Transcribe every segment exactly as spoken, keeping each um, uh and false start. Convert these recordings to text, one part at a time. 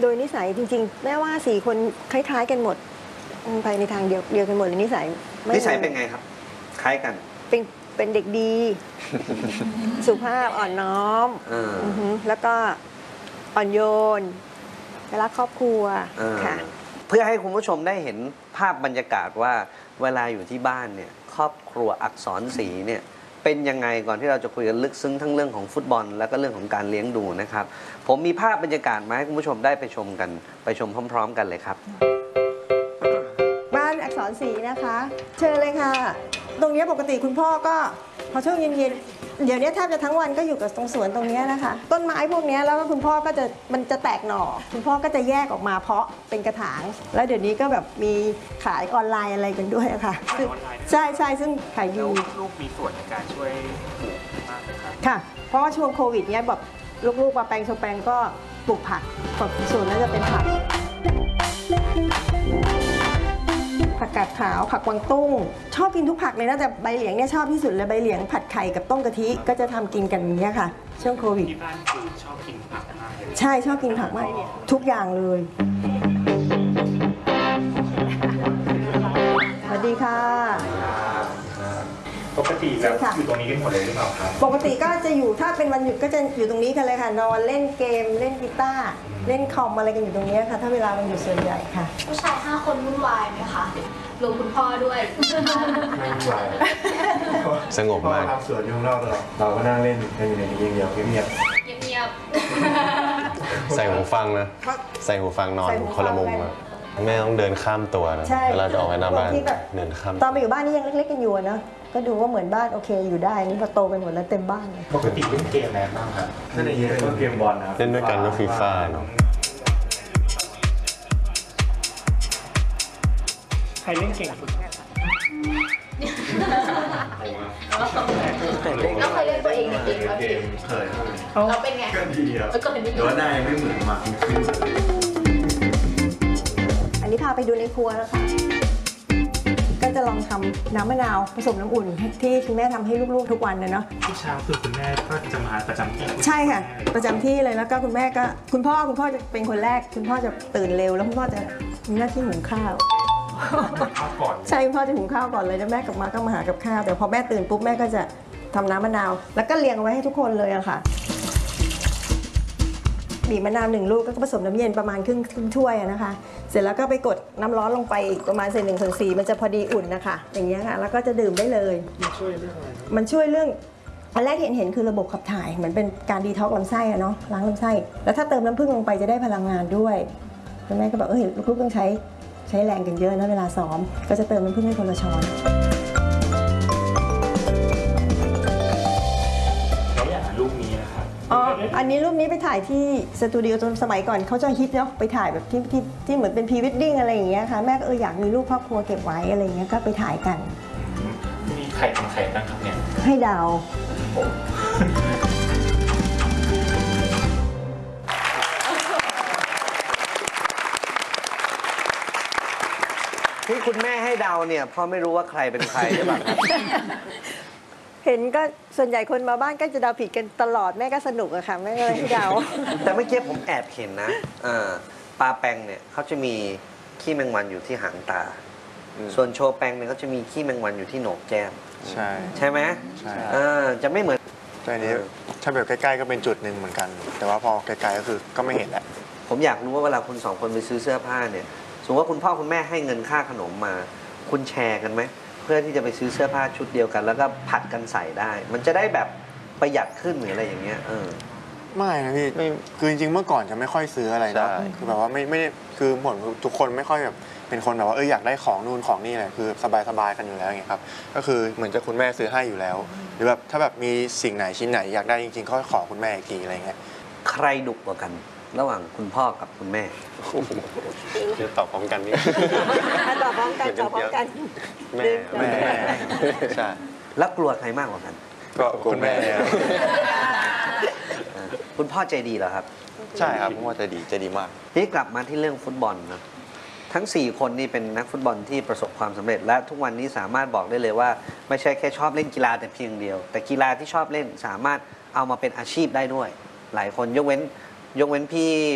โดยนิสัยจริงๆแม่ว่าสี่คนคล้ายๆกันหมดไปในทางเดียวเดียวกันหมดเลยนิสัยนิสัยเป็นไงครับคล้ายกันเป็นเป็นเด็กดี สุภาพอ่อนน้อมแล้วก็อ่อนโยนรักครอบครัวค่ะเพื่อให้คุณผู้ชมได้เห็นภาพบรรยากาศว่าเวลาอยู่ที่บ้านเนี่ยครอบครัวอักษรศรีเนี่ยเป็นยังไงก่อนที่เราจะคุยกันลึกซึ้งทั้งเรื่องของฟุตบอลแล้วก็เรื่องของการเลี้ยงดูนะครับผมมีภาพบรรยากาศมาให้คุณผู้ชมได้ไปชมกันไปชมพร้อมๆกันเลยครับบ้านอักษรศรีนะคะเชิญเลยค่ะตรงนี้ปกติคุณพ่อก็พอช่วงเย็นๆเดี๋ยวนี้แทบจะทั้งวันก็อยู่กับตรงสวนตรงนี้นะคะต้นไม้พวกนี้แล้วก็คุณพ่อก็จะมันจะแตกหน่อคุณพ่อก็จะแยกออกมาเพาะเป็นกระถางแล้วเดี๋ยวนี้ก็แบบมีขายออนไลน์อะไรกันด้วยค่ะใช่ใช่ซึ่งขายดีลูกมีส่วนในการช่วยปลูกมากเลยครับค่ะเพราะว่าช่วงโควิดเนี้ยแบบลูกๆมาแปลงชมแปลงก็ปลูกผักส่วนน่าจะเป็นผักผักกาดขาวผักกวางตุ้งชอบกินทุกผักเลยนะแต่ใบเหลียงเนี่ยชอบที่สุดเลยใบเหลียงผัดไข่กับต้มกะทิก็จะทำกินกันอย่างนี้ค่ะช่วงโควิดที่บ้านคือชอบกินผักมากเลยใช่ชอบกินผักมากทุกอย่างเลยสวัสดีค่ะปกติแล้วอยู่ตรงนี้กันหมดเลยหรือเปล่าครับปกติก็จะอยู่ถ้าเป็นวันหยุดก็จะอยู่ตรงนี้กันเลยค่ะนอนเล่นเกมเล่นกีตาร์เล่นคอมอะไรกันอยู่ตรงนี้ค่ะถ้าเวลาวันหยุดส่วนใหญ่ค่ะผู้ชายห้าคนวุ่นวายไหมคะรวมคุณพ่อด้วยไม่วุ่นวายสงบมากทำสวนอยู่ข้างนอกตลอดเราก็นั่งเล่นกันอยู่ในนี้เงียบเงียบเงียบใส่หูฟังนะใส่หูฟังนอนคนละมุมอะแม่ต้องเดินข้ามตัวนะเวลาจะออกไปหน้าบ้านเดินข้ามตอนไปอยู่บ้านนี่ยังเล็กๆกันอยู่นะก็ดูว่าเหมือนบ้านโอเคอยู่ได้นี่พอโตไปหมดแล้วเต็มบ้านเลยปกติเล่นเกมอะไรบ้างครับเล่นเกมบอลนะครับเล่นด้วยกันก็ฟีฟ่าเนาะใครเล่นเก่งสุดเราเคยเล่นตัวเองในเกมไหมพี่เคยเราเป็นไงก็ดีครับแต่ว่าหน้ายังไม่เหมือนมาอันนี้พาไปดูในครัวนะคะก็จะลองทำน้ำมะนาวผสมน้ำอุ่นที่คุณแม่ทำให้ลูกๆทุกวันเลยเนาะทุกเช้าคือคุณแม่ก็จะมาประจำที่ใช่ค่ะประจำที่เลยแล้วก็คุณแม่ก็คุณพ่อคุณพ่อจะเป็นคนแรกคุณพ่อจะตื่นเร็วแล้วคุณพ่อจะมีหน้าที่หุงข้าวใช่คุณพ่อจะหุงข้าวก่อนเลยแล้วแม่กลับมาก็มาหากับข้าวแต่พอแม่ตื่นปุ๊บแม่ก็จะทำน้ำมะนาวแล้วก็เรียงเอาไว้ให้ทุกคนเลยอะค่ะบีบมะนาวหนึ่งลูกก็ผสมน้ำเย็นประมาณครึ่งครึ่งถ้วยนะคะเสร็จแล้วก็ไปกดน้ำร้อนลงไปประมาณเศษหนึ่งส่วนสี่มันจะพอดีอุ่นนะคะอย่างเงี้ยค่ะแล้วก็จะดื่มได้เลยมันช่วยเรื่องอะไรมันช่วยเรื่องอันแรกที่เห็นเห็นคือระบบขับถ่ายเหมือนเป็นการดีท็อกซ์ลำไส้อะเนาะล้างลำไส้แล้วถ้าเติมน้ำผึ้งลงไปจะได้พลังงานด้วยคุณแม่ก็บอกเออลูกๆต้องใช้ใช้แรงกันเยอะนะเวลาซ้อมก็จะเติมน้ำผึ้งให้คนละช้อนรูปนี้นะครับอ๋ออันนี้รูปนี้ไปถ่ายที่สตูดิโอตอนสมัยก่อนเขาจะฮิตเนาะไปถ่ายแบบที่ที่ที่เหมือนเป็นพรีเวดดิ้งอะไรอย่างเงี้ยค่ะแม่ก็เอออยากมีรูปครอบครัวเก็บไว้อะไรอย่างเงี้ยก็ไปถ่ายกันมีใครเป็นใครบ้างครับเนี่ยให้ดาวที่คุณแม่ให้เดาเนี่ยเพราะไม่รู้ว่าใครเป็นใครใช่ไหมเห็นก็ส่วนใหญ่คนมาบ้านก็จะเดาผิดกันตลอดแม่ก็สนุกอะค่ะแม่ก็เลยให้เดาแต่เมื่อกี้ผมแอบเห็นนะปลาแปงเนี่ยเขาจะมีขี้แมงวันอยู่ที่หางตาส่วนโชแปงเนี่ยเขาจะมีขี้แมงวันอยู่ที่โหนกแก้มใช่ใช่ไหมใช่จะไม่เหมือนใช่นี้ถ้าแบบใกล้ๆก็เป็นจุดหนึ่งเหมือนกันแต่ว่าพอไกลๆก็คือก็ไม่เห็นแหละผมอยากรู้ว่าเวลาคุณสองคนไปซื้อเสื้อผ้าเนี่ยสมมติว่าคุณพ่อคุณแม่ให้เงินค่าขนมมาคุณแชร์กันไหมเพื่อที่จะไปซื้อเสื้อผ้าชุดเดียวกันแล้วก็ผัดกันใส่ได้มันจะได้แบบประหยัดขึ้นหรืออะไรอย่างเงี้ยเออไม่นะพี่คือจริงๆเมื่อก่อนจะไม่ค่อยซื้ออะไรนะคือแบบว่าไม่ไม่คือหมดทุกคนไม่ค่อยแบบเป็นคนแบบว่าเอออยากได้ของนู่นของนี่อะไรคือสบายๆกันอยู่แล้วไงครับก็คือเหมือนจะคุณแม่ซื้อให้อยู่แล้วหรือแบบถ้าแบบมีสิ่งไหนชิ้นไหนอยากได้จริงๆก็ขอคุณแม่อีกทีอะไรเงี้ยใครดุกว่ากันระหว่างคุณพ่อกับคุณแม่เดี๋ยวตอบพร้อมกันนี่ตอบพร้อมกันตอบพร้อมกันแม่แม่ใช่แล้วกลัวใครมากกว่ากันก็คุณแม่คุณพ่อใจดีเหรอครับใช่ครับคุณพ่อใจดีใจดีมากนี่กลับมาที่เรื่องฟุตบอลนะทั้งสี่คนนี่เป็นนักฟุตบอลที่ประสบความสำเร็จและทุกวันนี้สามารถบอกได้เลยว่าไม่ใช่แค่ชอบเล่นกีฬาแต่เพียงเดียวแต่กีฬาที่ชอบเล่นสามารถเอามาเป็นอาชีพได้ด้วยหลายคนยกเว้นยกเว้นพี่ไป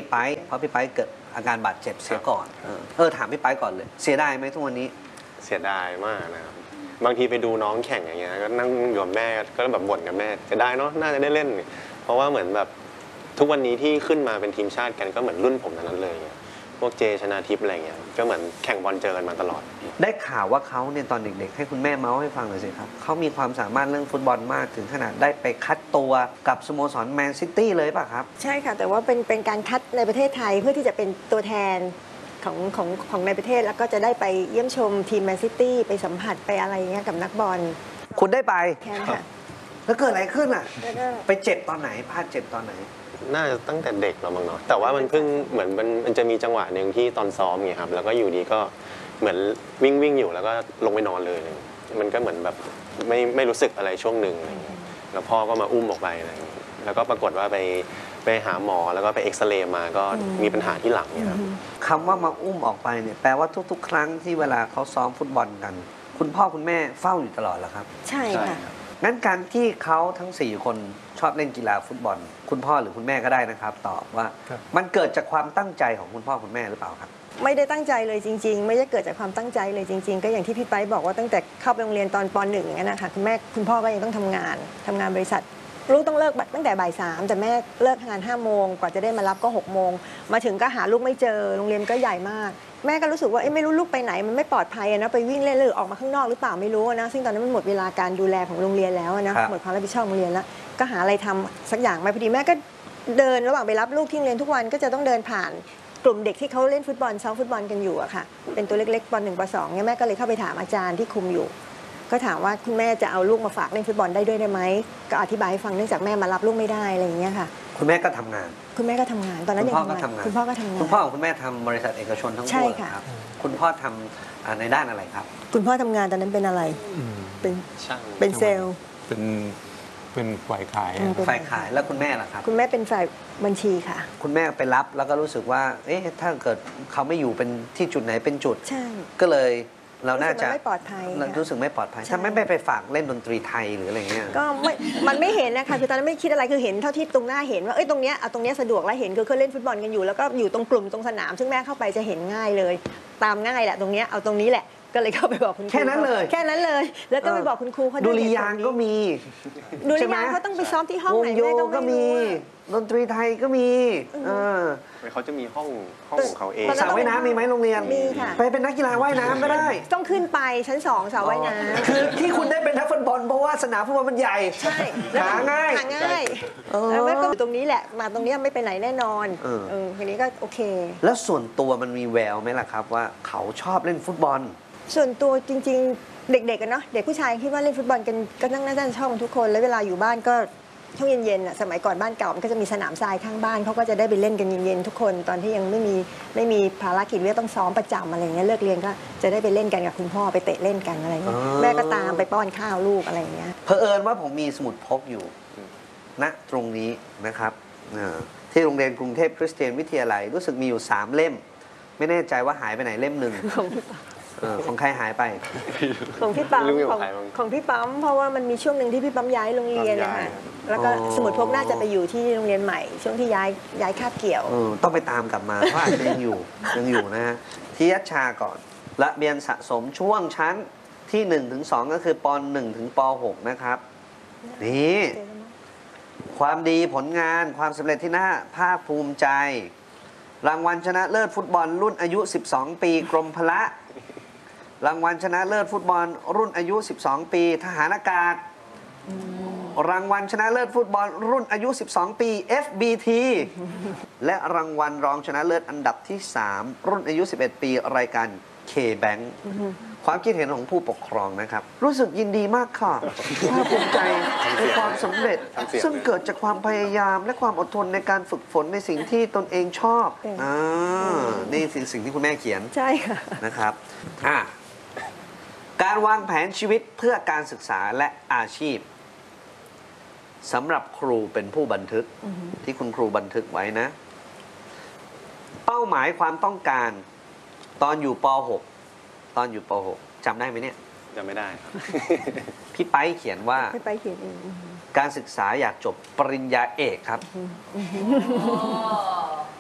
เพราะพี่ไปเกิดอาการบาดเจ็บเสียก่อนเออเออถามพี่ไปก่อนเลย เสียดายไหมทุกวันนี้เสียดายมากนะครับบางทีไปดูน้องแข่งอย่างเงี้ยก็นั่งอยู่กับแม่ก็แบบบ่นกับแม่เสียดายเนาะน่าจะได้เล่น เพราะว่าเหมือนแบบทุกวันนี้ที่ขึ้นมาเป็นทีมชาติกันก็เหมือนรุ่นผมนั้นเลยพวกเจชนาทิพย์อะไรเงี้ยก็เหมือนแข่งบอลเจอกันมาตลอดได้ข่าวว่าเขาเนี่ยตอนเด็กๆให้คุณแม่เมาส์ให้ฟังหน่อยสิครับเขามีความสามารถเรื่องฟุตบอลมากถึงขนาดได้ไปคัดตัวกับสโมสรแมนซิตี้เลยป่ะครับใช่ค่ะแต่ว่าเป็นเป็นการคัดในประเทศไทยเพื่อที่จะเป็นตัวแทนของของของในประเทศแล้วก็จะได้ไปเยี่ยมชมทีมแมนซิตี้ไปสัมผัสไปอะไรอย่างเงี้ยกับนักบอลคุณได้ไปแค่นั้นค่ะแล้วเกิดอะไรขึ้นอ่ะแล้วก็ไปเจ็บตอนไหนพลาดเจ็บตอนไหนน่าจะตั้งแต่เด็กเราบ้างเนาะแต่ว่ามันเพิ่งเหมือนมันมันจะมีจังหวะหนึ่งที่ตอนซ้อมไงครับแล้วก็อยู่ดีก็เหมือนวิ่งวิ่งอยู่แล้วก็ลงไปนอนเลย มันก็เหมือนแบบไม่ไม่รู้สึกอะไรช่วงหนึ่งอะไรเงี้ยแล้วพ่อก็มาอุ้มออกไปอะไรเงี้ยแล้วก็ปรากฏว่าไปไปหาหมอแล้วก็ไปเอ็กซเรย์มาก็มีปัญหาที่หลังเนี่ยครับคำว่ามาอุ้มออกไปเนี่ยแปลว่าทุกๆ ครั้งที่เวลาเขาซ้อมฟุตบอลกัน คุณพ่อคุณแม่เฝ้าอยู่ตลอดเหรอครับใช่ค่ะงั้นการที่เขาทั้งสี่คนชอบเล่นกีฬาฟุตบอล คุณพ่อหรือคุณแม่ก็ได้นะครับตอบว่ามันเกิดจากความตั้งใจของคุณพ่อคุณแม่หรือเปล่าครับไม่ได้ตั้งใจเลยจริง ๆ ไม่ได้เกิดจากความตั้งใจเลยจริง ๆ ก็อย่างที่พี่ไปบอกว่าตั้งแต่เข้าไปโรงเรียนตอนปหนึ่งอย่างนั้นนะคะคุณแม่คุณพ่อก็ยังต้องทำงานทำงานบริษัทลูกต้องเลิกตั้งแต่บ่ายสามแต่แม่เลิกงานห้าโมงกว่าจะได้มารับก็หกโมงมาถึงก็หาลูกไม่เจอโรงเรียนก็ใหญ่มากแม่ก็รู้สึกว่าเอ๊ะไม่รู้ลูกไปไหนมันไม่ปลอดภัยนะไปวิ่งเล่นหรือออกมาข้างนอกหรือเปล่าไม่รู้นะซึ่งตอนนั้นมันหมดเวลาการดูแลของโรงเรียนแล้วนะครับ หมดความรับผิดชอบโรงเรียนแล้วก็หาอะไรทำสักอย่างมาพอดีแม่ก็เดินระหว่างไปรับลูกที่โรงเรียนทุกวันก็จะต้องเดินผ่านกลุ่มเด็กที่เขาเล่นฟุตบอลซ้อมฟุตบอลกันอยู่อะค่ะเป็นตัวเล็กๆปหนึ่งปสองเนี่ยแม่ก็เลยเข้าไปถามอาจารย์ที่คุมอยู่ก็ถามว่าคุณแม่จะเอาลูกมาฝากเล่นฟุตบอลได้ด้วยได้ไหมก็อธิบายให้ฟังเนื่องจากแม่มารับลูกไม่ได้อะไรอย่างเงี้ยค่ะคุณแม่ก็ทำงานคุณแม่ก็ทำงานตอนนั้นคุณยังพ่อก็ทำงานทำงานคุณพ่อก็ทำงานคุณพ่อของคุณแม่ทำบริษัทเอกชนทั้งใช่คู่ค่ะครับคุณพ่อทำอ่าในด้านอะไรครับคุณพ่อทำงานตอนนั้นเป็นอะไรเป็นช่างเป็นเซลล์เป็นเป็นฝ่ายขายอืมฝ่ายขายแล้วคุณแม่ล่ะครับคุณแม่เป็นฝ่ายบัญชีค่ะคุณแม่ไปรับแล้วก็รู้สึกว่า เอ๊ะถ้าเกิดเขาไม่อยู่เป็นที่จุดไหนเป็นจุดใช่ก็เลยเราน่าจะรู้สึกมันไม่ปลอดภัยเราค่ะรู้สึกไม่ปลอดภัยใช่ถ้าไม่ไปฝากเล่นดนตรีไทยหรืออะไรเงี้ยก็ไม่มันไม่เห็นนะคะคือตอนนั้นไม่คิดอะไรคือเห็นเท่าที่ตรงหน้าเห็นว่าเอ้ยตรงเนี้ยเอาตรงเนี้ยสะดวกแล้วเห็นคือเขาเล่นฟุตบอลกันอยู่แล้วก็อยู่ตรงกลุ่มตรงสนาม ซึ่งแม่เข้าไปจะเห็นง่ายเลย ตามง่ายแหละตรงเนี้ยเอาตรงนี้แหละก็เลยเข้าไปบอกคุณครูแค่นั้นเลยแค่นั้นเลย แล้วก็ไปบอกคุณครูเขาดุวยริยางค์ก็มีดุริใช่ไหมยางค์เขาต้องไปซ้อมที่ห้องวไหนโยแม่ก็ก็ไม่มีรู้อะดนตรีไทยก็มีเออเขาจะมีห้องห้องของเขาเองตอนสระว่ายน้ำมีไหมโรงเรียนมีค่ะไปเป็นนักกีฬาว่ายน้ำก็ได้ต้องขึ้นไปชั้นสองสระว่ายน้ำคือที่คุณได้เป็นนักฟุตบอลเพราะว่าสนามฟุตบอลมันใหญ่ใช่แล้วหาง่ายหาง่ายเออแล้วแม่ก็อยู่ตรงนี้แหละมาตรงเนี้ยไม่ไปไหนแน่นอนเออเออทีนี้ก็โอเคแล้วส่วนตัวมันมีแววไหมล่ะครับว่าเขาชอบเล่นฟุตบอลส่วนตัวจริงๆเด็กๆกันเนาะเด็กผู้ชายคิดว่าเล่นฟุตบอลกันก็นั่งน่าจะชอบกันทุกคนแล้วเวลาอยู่บ้านก็ช่วงเย็นๆอ่ะสมัยก่อนบ้านเก่ามันก็จะมีสนามทรายข้างบ้านเขาก็จะได้ไปเล่นกันเย็นๆทุกคนตอนที่ยังไม่มีไม่มีภารกิจว่าต้องซ้อมประจำอะไรเงี้ยเลิกเรียนก็จะได้ไปเล่นกันกับคุณพ่อไปเตะเล่นกันอะไรเงี้ยอ๋อแม่ก็ตามไปป้อนข้าวลูกอะไรเงี้ยเผอิญว่าผมมีสมุดพกอยู่ณตรงนี้นะครับเอ่อที่โรงเรียนกรุงเทพคริสเตียนวิทยาลัยรู้สึกมีอยู่สามเล่ม ไม่แน่ใจว่าหายไปไหนเล่มหนึ่งเออของใครหายไปของพี่ปั๊มไม่รู้อยู่ของใครบ้างของพี่ปั๊มเพราะว่ามันมีช่วงหนึ่งที่พี่ปั๊มย้ายโรงเรียนนะคะย้ายแล้วก็อ๋อสมุดพกน่าจะไปอยู่ที่โรงเรียนใหม่ ช่วงที่ย้ายย้ายคาบเกี่ยวเออต้องไปตามกลับมาเพราะอาจจะยังอยู่ยังอยู่นะฮะที่ยัชชาก่อนระเบียนสะสมช่วงชั้นที่หนึ่งถึงสองก็คือปหนึ่งถึงปหกนะครับนี่ความดีผลงานความสำเร็จที่น่าภาคภูมิใจ รางวัลชนะเลิศฟุตบอลรุ่นอายุ สิบสอง ปีกรมพละ รางวัลชนะเลิศฟุตบอลรุ่นอายุ สิบสอง ปีทหารอากาศ รางวัลชนะเลิศฟุตบอลรุ่นอายุ สิบสอง ปี เอฟ บี ที และรางวัลรองชนะเลิศอันดับที่ สาม รุ่นอายุ สิบเอ็ด ปีรายการ K-Bank ความคิดเห็นของผู้ปกครองนะครับ รู้สึกยินดีมากค่ะภาคภูมิใจในความสำเร็จ ซึ่งเกิดจากความพยายามและความอดทนในการฝึกฝนในสิ่งที่ตนเองชอบเป็นอ่านี่สิ่งสิ่งที่คุณแม่เขียนใช่ค่ะนะครับอ่ะการวางแผนชีวิตเพื่อการศึกษาและอาชีพสำหรับครูเป็นผู้บันทึกที่คุณครูบันทึกไว้นะ เป้าหมายความต้องการตอนอยู่ป หก ตอนอยู่ป หกจำได้ไหมเนี่ยจะไม่ได้ครับพี่ไปเขียนว่าไม่ไปเขียนเองการศึกษาอยากจบปริญญาเอกครับ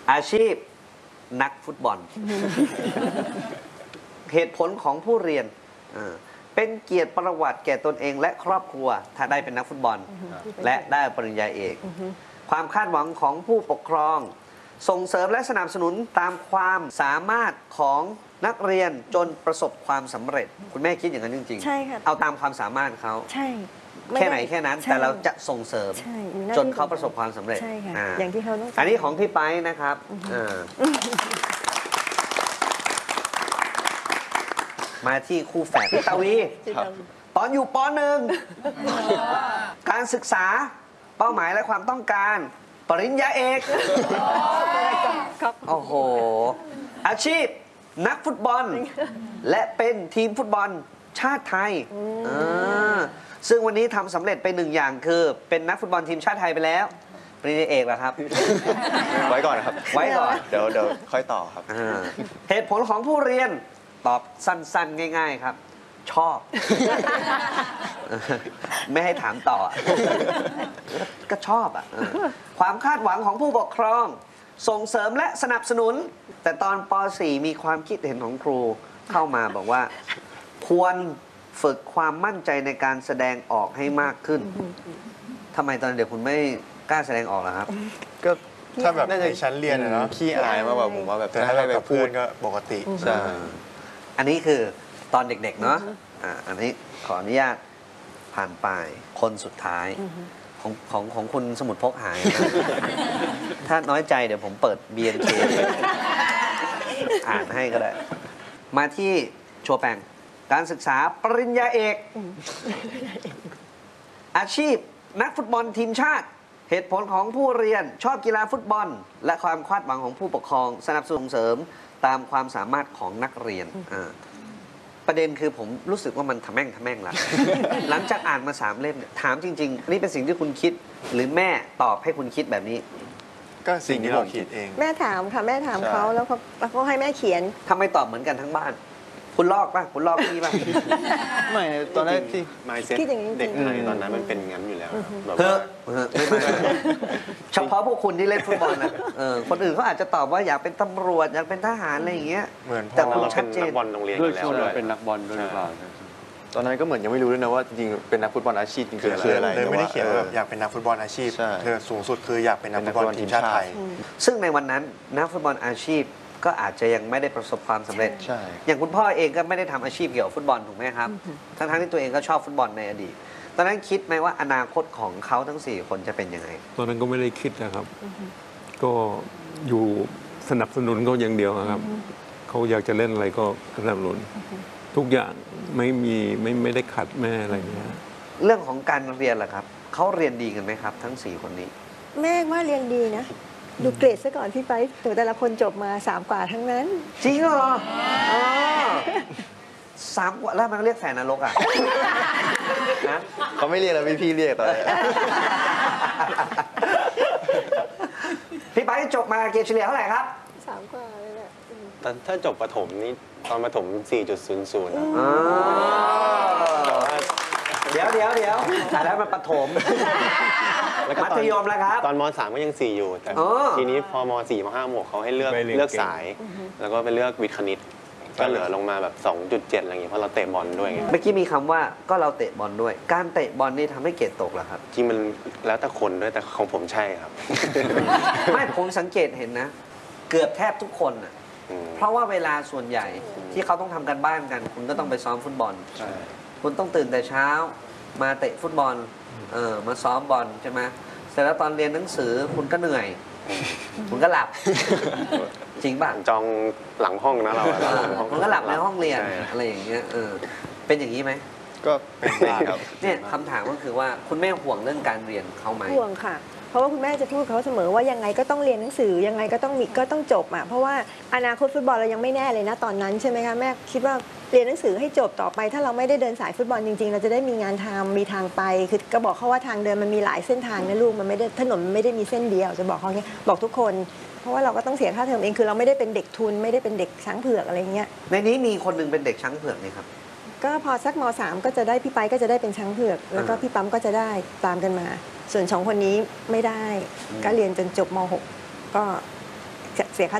อาชีพนักฟุตบอล เหตุผลของผู้เรียนเออเป็นเกียรติประวัติแก่ตนเองและครอบครัวถ้าได้เป็นนักฟุตบอล และได้ปริญญาเอก ความคาดหวังของผู้ปกครอง ส่งเสริมและสนับสนุนตามความสามารถของนักเรียนจนประสบความสำเร็จ คุณแม่คิดอย่างนั้นจริงๆใช่ค่ะเอาตามความสามารถเขาใช่ม่แค่ไหนแค่นั้นใช่แต่เราจะส่งเสริมใช่มีหน้จนที่เขาประสบความสำเร็จใช่ค่ะาอย่างที่เขาต้องการอันนี้ของพี่ไปนะครับอ่ามาที่คู่แฝดพี่ตาวีครับตอนอยู่ปหนึ่งการศึกษาเป้าหมายและความต้องการ ปริญญาเอกครับโอ้โห อาชีพนักฟุตบอล และเป็นทีมฟุตบอลชาติไทยอ่าซึ่งวันนี้ทำสำเร็จไปหนึ่งอย่างคือ เป็นนักฟุตบอลทีมชาติไทยไปแล้ว ปริญญาเอกเหรอครับไว้ก่อนนะครับไว้ก่อนเดี๋ยวเดี๋ยวค่อยต่อครับอ่าเหตุผลของผู้เรียนตอบสั้นๆ ง่าย ๆครับ ชอบ ไม่ให้ถามต่อ ก็ชอบอ่ะเออความคาดหวังของผู้ปกครอง ส่งเสริมและสนับสนุน แต่ตอนป .สี่ มีความคิดเห็นของครูเข้ามาบอกว่า ควรฝึกความมั่นใจในการแสดงออกให้มากขึ้นทำไมตอนเด็กคุณไม่กล้าแสดงออกล่ะครับก็ถ้าแบบน่าจะในชั้นเรียนอะเนาะขี้อายมากกว่าผมว่าแบบแต่ถ้าถ้าให้เราไปกับพูเพื่อดนก็ปกติใช่อันนี้คือตอนเด็กๆเนาะอ่าอันนี้ขออนุญาตผ่านไปคนสุดท้ายของของของคุณสมุดพกหายนะ ถ้าน้อยใจเดี๋ยวผมเปิด บี เอ็น เค อ่านให้ก็ได้ มาที่โชว์แปงการศึกษาปริญญาเอก อาชีพนักฟุตบอลทีมชาติ เหตุผลของผู้เรียนชอบกีฬาฟุตบอล และความคาดหวังของผู้ปกครอง สนับสนุนเสริมตามความสามารถของนักเรียนอ่าประเด็นคือผมรู้สึกว่ามันทะแม่งทะแม่งละ หลังจากอ่านมาสามเล่มเนี่ยถามจริงๆ นี่เป็นสิ่งที่คุณคิด หรือแม่ตอบให้คุณคิดแบบนี้ก็สิ่งที่เราคิดเองแม่ถามค่ะแม่ถามเขาแล้วเขาแล้วเขาให้แม่เขียนทำไมตอบเหมือนกันทั้งบ้าน คุณลอกป่ะ คุณลอกพี่ป่ะไม่ตอนแรกที่ mindset คิดอย่างนี้จริงๆเด็กไทยตอนนั้นมันเป็นงั้นอยู่แล้วครับแบบเฮ้ว่าอเฮ้อไม่ไม่เฉพาะพวกคุณที่เล่นฟุตบอลนะเออคนอื่นเขาอาจจะตอบว่าอยากเป็นตำรวจอยากเป็นทหารอะไรอย่างเงี้ยเหมือนพแต่อคุณเราชัเป็ดนเจนันกบอลโรงเรียนอด้วยยู่แล้ช่ววงด้เราวยเป็นนักบอลด้วยหรือเปล่าตอนนั้นก็เหมือนยังไม่รู้ด้วยนะว่าจริงๆเป็นนักฟุตบอลอาชีพจริงคือๆคืออะไรแต่เลยไม่ได้เขียนว่าแบบอออยากเป็นนักฟุตบอลอาชีพใช่เธอสูงสุดคืออยากเป็นนักฟุตบอลทีมชาติไทยซึ่งในวันนั้นนักฟุตบอลอาชีพก็อาจจะยังไม่ได้ประสบความสำเร็จใช่อย่างคุณพ่อเองก็ไม่ได้ทำอาชีพเกี่ยวกับฟุตบอลถูกไหมครับ ทั้งๆที่ตัวเองก็ชอบฟุตบอลในอดีต ตอนนั้นคิดไหมว่าอนาคตของเขาทั้งสี่คนจะเป็นยังไงตอนนั้นก็ไม่ได้คิดนะครับ ก็อยู่สนับสนุนเขาอย่างเดียวครับ เขาอยากจะเล่นอะไรก็สนับสนุนทุกอย่างไม่มีไม่ไม่ได้ขัดแม่อะไรอย่างเงี้ยเรื่องของการเรียนล่ะครับเขาเรียนดีกันไหมครับ ทั้งสี่คนนี้แม่ว่าเรียนดีนะ ดูเกรดซะก่อนพี่ไปถึงแต่ละคนจบมาสามกว่าทั้งนั้นจริงเหรออ๋อสามกว่าแล้วมันเรียกแฟนนรกอ่ะนะเขาไม่เรียกแล้วพี่พี่เรียกตอนนี้พี่ไปจบมาเกรดเฉลี่ยเท่าไหร่ครับสามกว่าเลยแหละแต่ถ้าจบประถมนี่ตอนประถม สี่จุดศูนย์ศูนย์ นะอ๋อแต่ว่าเดี๋ยวเดี๋ยวเดี๋ยวอันนั้นมันประถมแล้วก็มัตอนธยมแล้วครับตอนม .สาม ก็ยัง สี่ อยู่ แต่อ๋อทีนี้พอม สี่ ม ห้า ม หกเขาให้เลือกไปเรียนเลือกเก่งสาย แล้วก็ไปเลือกวิทย์คณิต ก็เหลือลงมาแบบ สองจุดเจ็ด อะไรอย่างเงี้ยเพราะเราเตะบอลด้วยไงเมื่อกี้มีคำว่าก็เราเตะบอลด้วย การเตะบอลนี่ทำให้เกรดตกเหรอครับจริงมันแล้วแต่คนด้วยแต่ของผมใช่ครับไม่ผมสังเกตเห็นนะ เกือบแทบทุกคนน่ะอืมเพราะว่าเวลาส่วนใหญ่ที่เขาต้องทำกันบ้านกัน คุณก็ต้องไปซ้อมฟุตบอลใช่คุณต้องตื่นแต่เช้า มาเตะฟุตบอลเออมาซ้อมบอลใช่ไหมเสร็จแล้วตอนเรียนหนังสือคุณก็เหนื่อย คุณก็หลับ จริงป่ะจองหลังห้องนะเราอะเออหงคุณก็หลับในห้องเรียนใช่อะไรอย่างเงี้ยเออเป็นอย่างนี้ไหมก็เป็นได้ครับเนี่ยคำถามก็คือว่าคุณแม่ห่วงเรื่องการเรียนเขาไหมห่วงค่ะ เพราะว่าคุณแม่จะพูดเขาเสมอว่ายังไงก็ต้องเรียนหนังสือยังไงก็ต้องมีก็ต้องจบอ่ะเพราะว่าอนาคตฟุตบอลเรายังไม่แน่เลยนะตอนนั้นใช่ไหมคะแม่คิดว่าเรียนหนังสือให้จบต่อไป ถ้าเราไม่ได้เดินสายฟุตบอลจริงๆ เราจะได้มีงานทำมีทางไปคือก็บอกเขาว่าทางเดินมันมีหลายเส้นทางนะลูกมันไม่ได้ถนนมันไม่ได้มีเส้นเดียวจะบอกเขาเนี้ยบอกทุกคน เพราะว่าเราก็ต้องเสียค่าเทอมเองคือเราไม่ได้เป็นเด็กทุนไม่ได้เป็นเด็กช้างเผือกอะไรเงี้ยในนี้มีคนหนึ่งเป็นเด็กช้างเผือกนี่ครับก็พอสักมสามก็จะได้พี่ไปก็จะได้เป็นช้างเผือก แล้วก็พี่ปั๊มก็จะได้ตามกันมา ส่วนสองคนนี้ไม่ได้อืมก็เรียนจนจบมหกก็เสียค่า